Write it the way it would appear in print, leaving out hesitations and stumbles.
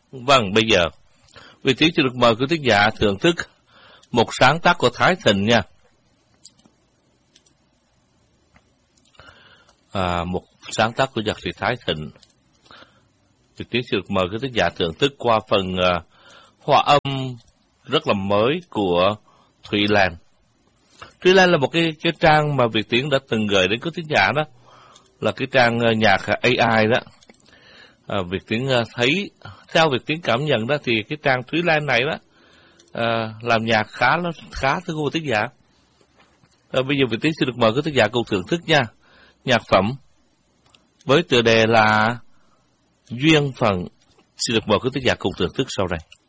Vâng, bây giờ Việt Tiến xin được mời quý thính giả thưởng thức một sáng tác của Thái Thịnh nha. Một sáng tác của nhạc sĩ Thái Thịnh. Việt Tiến xin được mời quý thính giả thưởng thức qua phần hòa âm rất là mới của Thụy Lan. Thụy Lan là một cái trang mà Việt Tiến đã từng gửi đến quý thính giả đó, là cái trang nhạc AI đó. Việt Tiến thấy, theo Việt Tiến cảm nhận đó thì cái trang Thúy Lan này đó làm nhạc khá thưa quý thính giả. Bây giờ Việt Tiến xin được mời quý thính giả cùng thưởng thức nha. Nhạc phẩm với tựa đề là Duyên Phận. Xin được mời quý thính giả cùng thưởng thức sau đây.